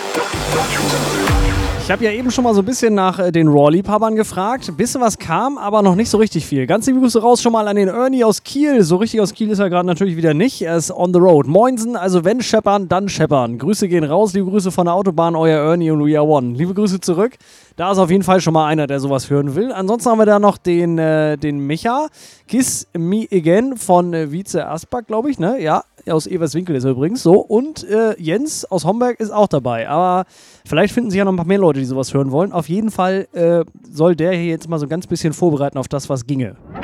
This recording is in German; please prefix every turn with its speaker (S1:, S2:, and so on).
S1: Ich habe ja eben schon mal so ein bisschen nach den Raw-Liebhabern gefragt. Ein bisschen was kam, aber noch nicht so richtig viel. Ganz liebe Grüße raus schon mal an den Ernie aus Kiel. So richtig aus Kiel ist er gerade natürlich wieder nicht. Er ist on the road. Moinsen, also wenn scheppern, dann scheppern. Grüße gehen raus. Liebe Grüße von der Autobahn, euer Ernie und We Are One. Liebe Grüße zurück. Da ist auf jeden Fall schon mal einer, der sowas hören will. Ansonsten haben wir da noch den Micha. Kiss Me Again von Vize Asbach, glaube ich, ne? Ja, aus Everswinkel ist er übrigens so. Und Jens aus Homberg ist auch dabei. Aber vielleicht finden sich ja noch ein paar mehr Leute, die sowas hören wollen. Auf jeden Fall soll der hier jetzt mal so ein ganz bisschen vorbereiten auf das, was ginge.